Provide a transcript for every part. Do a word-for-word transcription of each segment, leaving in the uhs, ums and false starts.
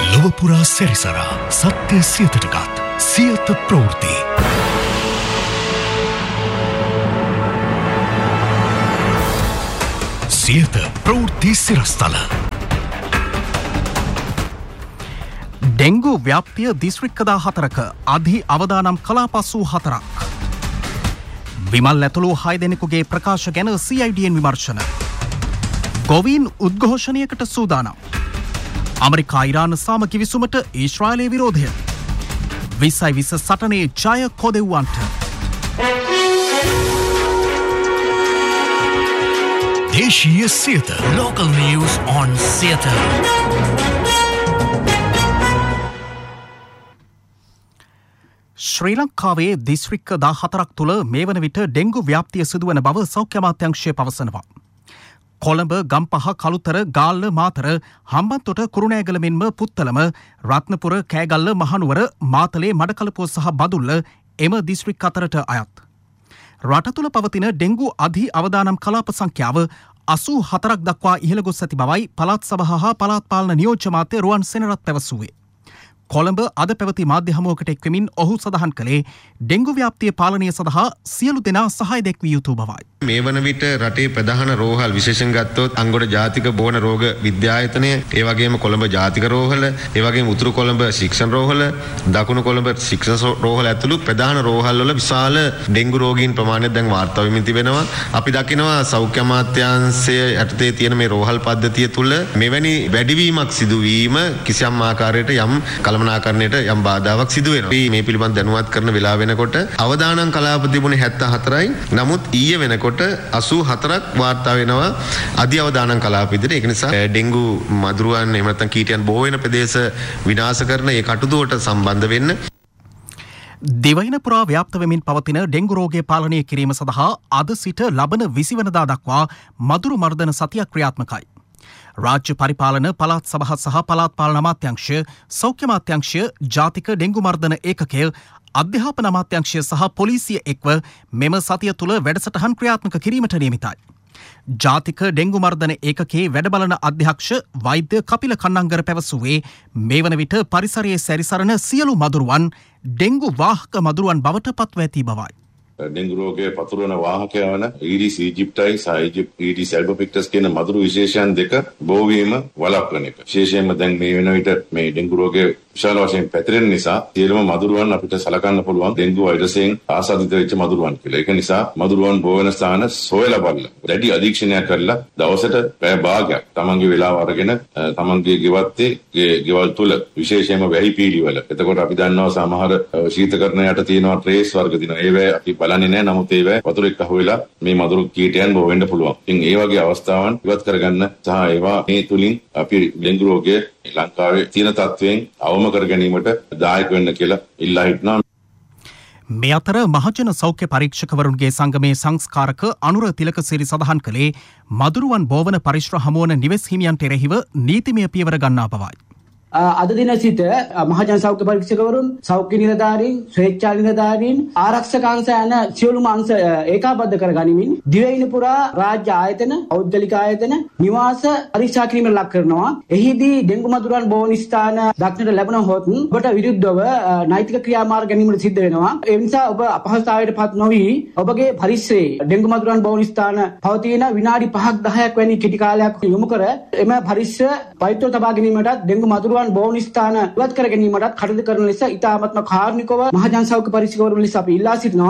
ලොවපුරා සැරිසරා සත්‍ය සියතටගත් සියත ප්‍රවෘත්ති. සියත ප්‍රවෘත්ති සිරස්තල. ඩෙංගු ව්‍යාප්තිය දිස්ත්‍රික්ක දාහතරක අධි අවදානම් කලා පසු හතරක්. විමල් ඇතුළු හය දෙනෙකුගේ ප්‍රකාශ ගැන සී අයි ඩී එන් විමර්ශන. ගොවීන් උද්ඝෝෂණයකට සූදානම්. අමරිකා ඉරාන සාම කිවිසුමට ඊශ්‍රායලයේ විරෝධය. විසයි විස සටනේ ජය කොදෙව්වන්ට. දේශීය Siyatha. Local news on Siyatha. ශ්‍රී ලංකාවේ දිස්ත්‍රික්ක දාහතරක් තුළ මේ වන විට ඩෙංගු ව්‍යාප්තිය සිදුවන බව සෞඛ්‍ය අමාත්‍යාංශය පවසනවා. කොළඹ, ගම්පහ, කළුතර, ගාල්ල, මාතර, හම්බන්තොට, කුරුණෑගල මෙන්ම පුත්තලම, රත්නපුර, කෑගල්ල, මහනුවර, මාතලේ, මඩකලපුව සහ බදුල්ල එම දිස්ත්‍රික් අතරට අයත්. රට තුළ පවතින ඩෙංගු අධි අවදානම් කලාප සංඛ්‍යාව අසූ හතරක් දක්වා ඉහළ ගොස් ඇති බවයි පළාත් සභා හා පළාත් පාලන නියෝජ්‍ය මාත්‍ය රුවන් සෙනරත් පැවසුවේ. කොළඹ අද පැවති මාධ්‍ය හමුවකට එක්වෙමින් ඔහු සඳහන් කළේ ඩෙංගු ව්‍යාප්තිය පාලනය සඳහා සියලු දෙනා සහාය දැක්විය යුතු බවයි. මේ වන විට රටේ ප්‍රධාන රෝහල් විශේෂයෙන් ගත්තොත් අංගොඩ ජාතික බෝන රෝග විද්‍යායතනය, ඒ වගේම කොළඹ ජාතික රෝහල, ඒ වගේම උතුරු කොළඹ ශික්ෂණ රෝහල, දකුණු කොළඹ ශික්ෂණ රෝහල ඇතුළු ප්‍රධාන රෝහල් වල විශාල ඩෙංගු රෝගීන් ප්‍රමාණයක් දැන් වාර්තා වෙමින් තිබෙනවා. අපි දකිනවා සෞඛ්‍ය අමාත්‍යාංශය යටතේ තියෙන මේ රෝහල් පද්ධතිය තුළ මෙවැනි වැඩිවීමක් සිදුවීම කිසියම් ආකාරයකට යම් කළමනාකරණයට යම් බාධාවක් සිදු වෙනවා. මේ පිළිබඳ දැනුවත් කරන වෙලාව වෙනකොට අවදානම් කලාප තිබුණේ හැත්තෑ හතරයි. නමුත් ඊයේ වෙනකොට අසූ හතරක් වාර්තා වෙනවා අධි අවදානම් කලාප විදිහට. ඒක නිසා ඩෙංගු මදුරුවන් එහෙම නැත්නම් කීටයන් බෝ වෙන ප්‍රදේශ විනාශ කරන ඒ කටයුතුවට සම්බන්ධ වෙන්න. දිවයින පුරා ව්‍යාප්ත වෙමින් පවතින ඩෙංගු රෝගය පාලනය කිරීම සඳහා අද සිට ලබන විසි වනදා දක්වා මදුරු මර්දන සතියක් ක්‍රියාත්මකයි. රාජ්‍ය පරිපාලන, පළාත් සභා සහ පළාත් පාලන අමාත්‍යාංශය, සෞඛ්‍ය අමාත්‍යාංශය, ජාතික ඩෙංගු මර්දන ඒකකය, අධ්‍යාපන අමාත්‍යාංශය සහ පොලිසිය එක්ව මෙම සතිය තුළ වැඩසටහන් ක්‍රියාත්මක කිරීමට නියමිතයි. ජාතික ඩෙංගු මර්දන ඒකකයේ වැඩබලන අධ්‍යක්ෂ වෛද්‍ය කපිල කන්නංගර පැවසුවේ මේ වන විට පරිසරයේ සැරිසරන සියලු මදුරුවන් ඩෙංගු වාහක මදුරුවන් බවට පත්ව ඇති බවයි. ඩෙංගු රෝගයේ පතුරවන වාහකය වන ඊඩිස් ඊජිප්ටයි සහ ඊඩිස් ඇල්බෝපික්ටස් කියන මදුරු විශේෂයන් දෙක බෝවීම වළක්වන එක. විශේෂයෙන්ම දැන් මේ වෙන විට මේ ඩෙංගු රෝගය විශාල වශයෙන් පැතිරෙන නිසා සියලුම මදුරුවන් අපිට සලකන්න පුළුවන් ඩෙංගු වෛරසයෙන් ආසාදිත වෙච්ච මදුරුවන් කියලා. ඒක නිසා මදුරුවන් බෝ වෙන ස්ථාන සොයලා බලලා දැඩි අධීක්ෂණයක් කරලා දවසට පැය භාගයක් තමන්ගේ වෙලාව අරගෙන තමන්ගේ ගෙවත්තේ ගෙවල් තුල විශේෂයෙන්ම වැහි පීලිවල. එතකොට අපි දන්නවා සමහර ශීතකරණ යට තියෙනවා ට්‍රේස් වර්ග තියෙනවා. ඒවැ අපි බලන්නේ නැහැ. නමුත් ඒවැ වතුර එක්ක අහුවෙලා මේ මදුරු කීටයන් බෝ වෙන්න පුළුවන්. ඉතින් ඒ වගේ අවස්ථාවන් ඉවත් කරගන්න සහ ඒවා මේ තුලින් අපි ඩෙංගු රෝගය ලංකාවේ තියෙන තත්ත්වයෙන් අවම කර ගැනීමට දායක වෙන්න කියලා ඉල්ලා හිටනවා. මේ අතර මහජන සෞඛ්‍ය පරීක්ෂකවරුන්ගේ සංගමේ සංස්කාරක අනුර තිලකසිරි සඳහන් කළේ මදුරුවන් බෝවන පරිශ්‍ර හමුවන නිවෙස් හිමියන්ට එරෙහිව නීතිමය පියවර ගන්නා බවයි. අද දින සිට මහජන සෞඛ්‍ය පරීක්ෂකවරුන්, සෞඛ්‍ය නිලධාරීන්, ස්වේච්ඡා නිලධාරීන්, ආරක්ෂක අංශ යන සියලුම අංශ ඒකාබද්ධ කර ගනිමින් දිවයින පුරා රාජ්‍ය ආයතන, පෞද්ගලික ආයතන, නිවාස පරීක්ෂා කිරීමට ලක් කරනවා. එහිදී ඩෙංගු මදුරුවන් බෝවන ස්ථාන දක්නට ලැබුණහොත් ඔබට විරුද්ධව නෛතික ක්‍රියාමාර්ග ගැනීමට සිද්ධ වෙනවා. ඒ නිසා ඔබ අපහසුතාවයට පත් නොවි ඔබගේ පරිසරයේ ඩෙංගු මදුරුවන් බෝවන ස්ථාන පවතින විනාඩි පහක් දහයක් වැනි කෙටි කාලයක් යොමු කර එම පරිසර පවිත්‍රව තබා ගැනීමට ඩෙංගු මදුරුවන් බෝවන ස්ථාන ඉවත් කර ගැනීමට කටයුතු කරන ලෙස ඉතාමත්ම කාර්මිකව මහජන සෞඛ්‍ය පරීක්ෂකවරුන් ලෙස අපි ඉල්ලා සිටිනවා.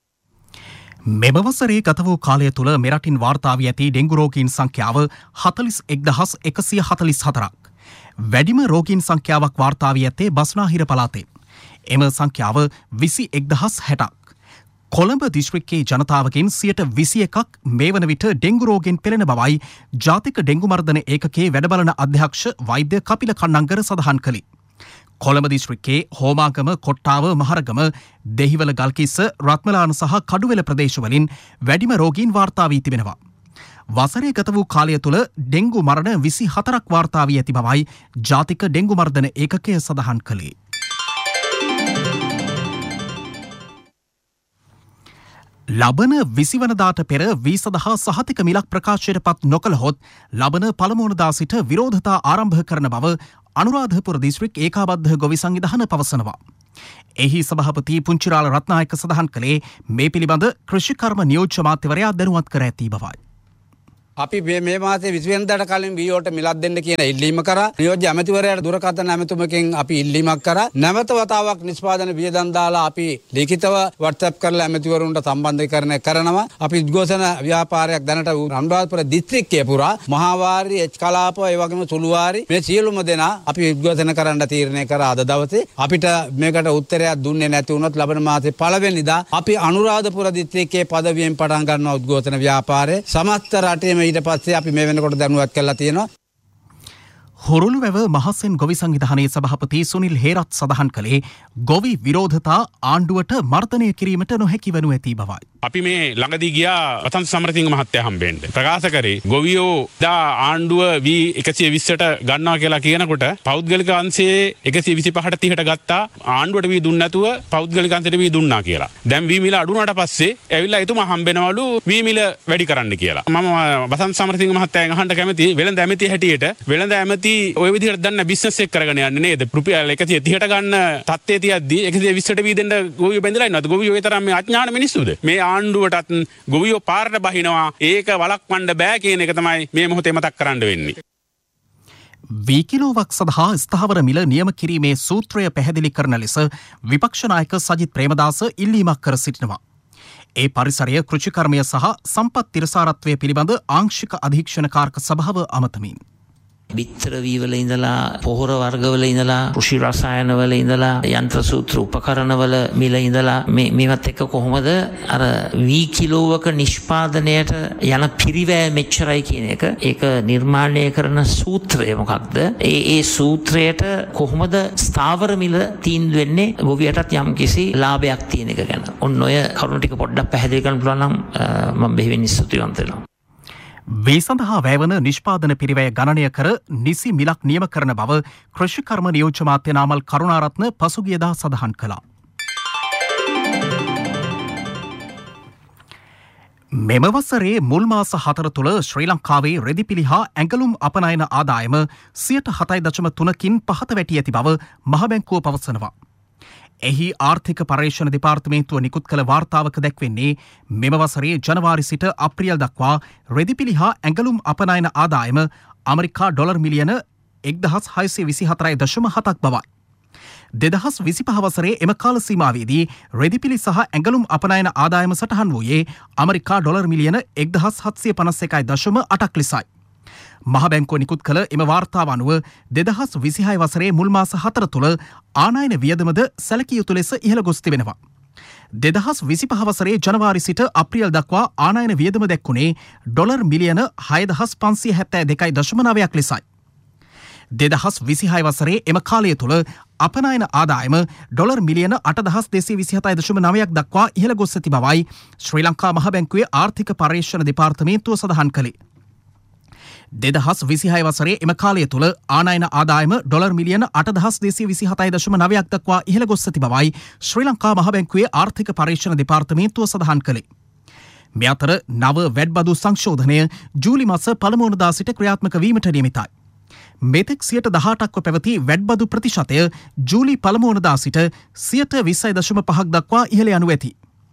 මෙම වසරේ ගත වූ කාලය තුළ මෙරටින් වාර්තා වී ඇති ඩෙංගු රෝගීන් සංඛ්‍යාව හතළිස් එක් දහස් එකසිය හතළිස් හතරක්. වැඩිම රෝගීන් සංඛ්‍යාවක් වාර්තා වී ඇත්තේ බස්නාහිර පළාතේ. එම සංඛ්‍යාව විසි එක් දහස් හැටක්. කොළඹ දිස්ත්‍රික්කයේ ජනතාවගෙන් සියයට විසි එකක් මේ වන විට ඩෙංගු රෝගෙන් පෙළෙන බවයි ජාතික ඩෙංගු මර්දන ඒකකයේ වැඩබලන අධ්‍යක්ෂ වෛද්‍ය කපිල කන්නංගර සඳහන් කළේ. කොළඹ දිස්ත්‍රික්කයේ හෝමාගම, කොට්ටාව, මහරගම, දෙහිවල ගල්කිස්ස, රත්මලාන සහ කඩුවෙල ප්‍රදේශවලින් වැඩිම රෝගීන් වාර්තා වී තිබෙනවා. වසරේ ගත වූ කාලය තුළ ඩෙංගු මරණ විසි හතරක් වාර්තා වී ඇති බවයි ජාතික ඩෙංගු මර්දන ඒකකය සඳහන් කළේ. ලබන විසි වනදාට පෙර වී සඳහා සහතික මිලක් ප්‍රකාශයට පත් නොකළහොත් ලබන පළමුවනදා සිට විරෝධතා ආරම්භ කරන බව අනුරාධපුර දිස්ත්‍රික් ඒකාබද්ධ ගොවි සංවිධාන පවසනවා. එහි සභාපති පුංචිරාල රත්නායක සඳහන් කළේ මේ පිළිබඳ කෘෂිකර්ම නියෝජ්‍ය මාත්‍යවරයා දැනුවත් කර ඇති බවයි. අපි මේ මාසේ විසි වෙනිදාට කලින් වීઓට මිලක් දෙන්න කියන ඉල්ලීම කරා. නියෝජ්‍ය ඇමතිවරයාට දුරකථන ඇමතුමකින් අපි ඉල්ලීමක් කරා. නැවත වතාවක් නිෂ්පාදන වියදම් දාලා අපි ලිඛිතව WhatsApp කරලා ඇමතිවරුන්ට සම්බන්ධීකරණය කරනවා. අපි උද්ඝෝෂණ ව්‍යාපාරයක් දැනට අනුරාධපුර දිස්ත්‍රික්කයේ පුරා මහාවාරි එච් කලාප ඒ වගේම සුළුවාරි මේ සියලුම දෙනා අපි උද්ඝෝෂණ කරන්න තීරණය කරා අද දවසේ. අපිට මේකට උත්තරයක් දුන්නේ නැති වුණොත් ලබන මාසේ පළවෙනිදා අපි අනුරාධපුර දිස්ත්‍රික්කයේ පදවියෙන් පටන් ගන්නවා උද්ඝෝෂණ ව්‍යාපාරය. සමස්ත රටේම ඊට පස්සේ අපි මේ වෙනකොට දැනුවත් කරලා තියෙනවා. හොරුළුවැව මහසෙන් ගොවි සංවිධානයේ සභාපති සුනිල් හේරත් සඳහන් කළේ ගොවි විරෝධතා ආණ්ඩුවට මර්ධනය කිරීමට නොහැකි වනු ඇති බවයි. අපි මේ ළඟදී ගියා වසන්ත සමරසිංහ මහත්තයා හම්බෙන්න. ප්‍රකාශ කරේ ගොවියෝ දා ආණ්ඩුව වී එකසිය විස්සට ගන්නවා කියලා කියනකොට පෞද්ගලික අංශයේ එකසිය විසිපහට තිහට ගත්තා ආණ්ඩුවට වී දුන්නේ නැතුව පෞද්ගලික අංශයට වී දුන්නා කියලා. දැන් වී මිල අඩු වුණාට පස්සේ ඇවිල්ලා එතුමා හම්බෙනවලු වී මිල වැඩි කරන්න කියලා. මම වසන්ත සමරසිංහ මහත්තයාගෙන් අහන්න කැමතියි වෙළඳ ඇමති හැටියට වෙළඳ ඇමති ඔය විදිහට දන්න බිස්නස් එක කරගෙන යන්නේ නේද? රුපියල් එකසිය තිහට ගන්න තත්ත්වයේ තියද්දී එකසිය විස්සට වී දෙන්න ගොවියෝ බැඳලා ඉන්නවද? ගොවියෝ ඒ තරම් මේ අඥාන මිනිස්සුද? මේ ආණ්ඩුවටත් ගොවියෝ පාරට බහිනවා ඒක වළක්වන්න බෑ කියන එක තමයි මේ මොහොතේ මතක් කරන්න වෙන්නේ. වී කිලෝවක් සඳහා ස්ථාවර මිල නියම කිරීමේ සූත්‍රය පැහැදිලි කරන ලෙස විපක්ෂ නායක සජිත් ප්‍රේමදාස ඉල්ලීමක් කර සිටිනවා. ඒ පරිසරය කෘෂිකර්මය සහ සම්පත් තිරසාරත්වය පිළිබඳ ආංශික අධීක්ෂණ කාරක සභාව අමතමින් බිත්තර වීවල ඉඳලා පොහොර වර්ගවල ඉඳලා කෘෂි රසායනවල ඉඳලා යන්ත්‍ර සූත්‍ර උපකරණවල මිල ඉඳලා මේ මේවත් එක්ක කොහොමද අර වී කිලෝවක නිෂ්පාදනයට යන පිරිවැය මෙච්චරයි කියන එක ඒක නිර්මාණය කරන සූත්‍රය මොකක්ද ඒ ඒ සූත්‍රයට කොහොමද ස්ථාවර මිල තීන්දුව වෙන්නේ ගොවියටත් යම් කිසි ලාභයක් තියෙන එක ගැන ඔන්න ඔය කරුණු ටික පොඩ්ඩක් පැහැදිලි කරන්න පුළුවන් නම් මම බෙහෙවින් ස්තුතිවන්ත වෙනවා. වේ සඳහා වැයවන නිෂ්පාදන පිරිවැය ගණනය කර නිසි මිලක් නියම කරන බව කෘෂිකර්ම නියෝජ්‍ය මාත්‍ය නාමල් කරුණාරත්න පසුගියදා සඳහන් කළා. මෙම වසරේ මුල් මාස හතර තුළ ශ්‍රී ලංකාවේ රෙදිපිලි හා ඇඟලුම් අපනයන ආදායම සියයට හතයි දශම තුනකින් පහත වැටි ඇති බව මහබැංකුව පවසනවා. එහි ආර්ථික පර්යේෂණ දෙපාර්තමේන්තුව නිකුත් කළ වාර්තාවක දැක්වෙන්නේ මෙම වසරේ ජනවාරි සිට අප්‍රියල් දක්වා රෙදිපිලි හා ඇඟලුම් අපනයන ආදායම අමරිකා ඩොලර් මිලියන එක්දහස් හයසිය විසිහතරයි දශම හතක් බවයි. දෙදහස් විසිපහ වසරේ එම කාල සීමාවේදී රෙදිපිලි සහ ඇඟලුම් අපනයන ආදායම සටහන් වූයේ අමරිකා ඩොලර් මිලියන එක්දහස් හත්සිය පනස් එකයි දශම අටක් ලෙසයි. මහබැංකුව නිකුත් කළ එම වාර්තාව අනුව දෙදහස් විසිහය වසරේ මුල් මාස හතර තුළ ආනයන වියදමද සැලකිය යුතු ලෙස ඉහළ ගොස් තිබෙනවා. දෙදහස් විසිපහ වසරේ ජනවාරි සිට අප්‍රියල් දක්වා ආනයන වියදම දැක්වුණේ ඩොලර් මිලියන හයදහස් පන්සිය හැත්තෑ දෙකයි දශම නවයක් ලෙසයි. දෙදහස් විසිහය වසරේ එම කාලය තුළ අපනයන ආදායම ඩොලර් මිලියන අටදහස් දෙසිය විසිහතයි දශම නවයක් දක්වා ඉහළ ගොස් ඇති බවයි ශ්‍රී ලංකා මහබැංකුවේ ආර්ථික පර්යේෂණ දෙපාර්තමේන්තුව සඳහන් කළේ. දෙදහස් විසිහය වසරේ එම කාලය තුළ ආනයන ආදායම ඩොලර් මිලියන අටදහස් දෙසිය විසිහතයි දශම නවයක් දක්වා ඉහළ ගොස් ඇති බවයි ශ්‍රී ලංකා මහබැංකුවේ ආර්ථික පර්යේෂණ දෙපාර්තමේන්තුව සඳහන් කළේ. මේ අතර නව වැඩබදු සංශෝධනය ජූලි මාස පළමු වනදා සිට ක්‍රියාත්මක වීමට නියමිතයි. මෙතෙක් සියයට දහඅටක්ව පැවති වැඩබදු ප්‍රතිශතය ජූලි පළමු වනදා සිට සියයට විස්සයි දශම පහක් දක්වා ඉහළ යනු ඇති.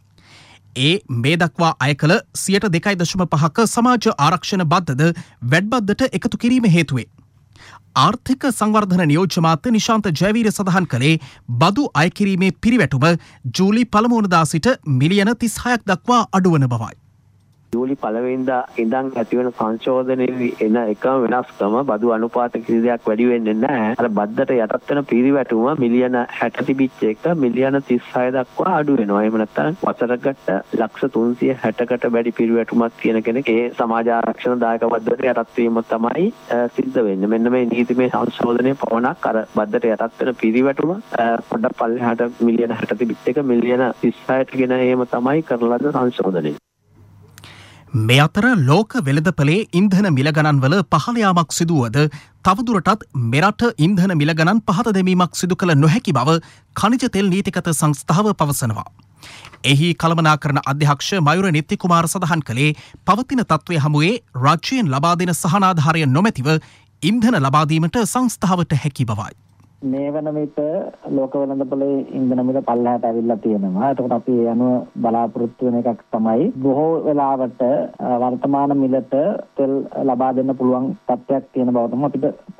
ඒ මේ දක්වා අය කළ සියයට දෙකයි දශම පහක සමාජ ආරක්ෂණ බද්ධද වැඩබද්දට එකතු කිරීම හේතුවේ. ආර්ථික සංවර්ධන නියෝජ්‍ය මාත්‍ය නිශාන්ත ජයවීර සඳහන් කළේ බදු අයකිරීමේ පිරිවැටුම ජූලි පළමු වනදා සිට මිලියන තිස්හයක් දක්වා අඩුවන බවයි. ජූලි පළවෙනිදා ඉඳන් ඇතිවන සංශෝධනයේ එන එකම වෙනස්කම බදු අනුපාත කිසි දෙයක් වැඩි වෙන්නේ නැහැ. අර බද්දට යටත් වෙන පිරිවැටුම මිලියන හැට තිබිච්ච එක මිලියන තිස්හය දක්වා අඩු වෙනවා. එහෙම නැත්නම් වසරකට ලක්ෂ තුන්සිය හැටකට වැඩි පිරිවැටුමක් තියෙන කෙනෙක් ඒ සමාජ ආරක්ෂණ දායක බද්දට යටත් වීම තමයි සිද්ධ වෙන්නේ. මෙන්න මේ නීතිමය සංශෝධනයේ පවණක් අර බද්දට යටත් වෙන පිරිවැටුම පොඩ්ඩක් පල්ලෙහාට මිලියන හැට තිබිච්ච එක මිලියන තිස්හයට ගෙන ඒම තමයි කරන ලද සංශෝධනය. මේ අතර ලෝක වෙළඳපළේ ඉන්ධන මිල ගණන්වල පහළ යාමක් සිදුවද තවදුරටත් මෙරට ඉන්ධන මිල ගණන් පහත දැමීමක් සිදු කළ නොහැකි බව ඛනිජ තෙල් නීතිගත සංස්ථාව පවසනවා. එහි කළමනාකරණ අධ්‍යක්ෂ මයුර නිත්‍යකුමාර සඳහන් කළේ පවතින තත්ත්වය හමුවේ රාජ්‍යයෙන් ලබා දෙන සහනාධාරය නොමැතිව ඉන්ධන ලබාදීමට සංස්ථාවට හැකි බවයි. මේ වන විට ලෝක වෙළඳපොලේ ඉන්ධන මිල පල්ලෙහාට ඇවිල්ලා තියෙනවා. එතකොට අපි අනුව බලාපොරොත්තු වෙන එකක් තමයි බොහෝ වෙලාවට වර්තමාන මිලට තෙල් ලබා දෙන්න පුළුවන් තත්ත්වයක් තියෙන බව තමයි අපිට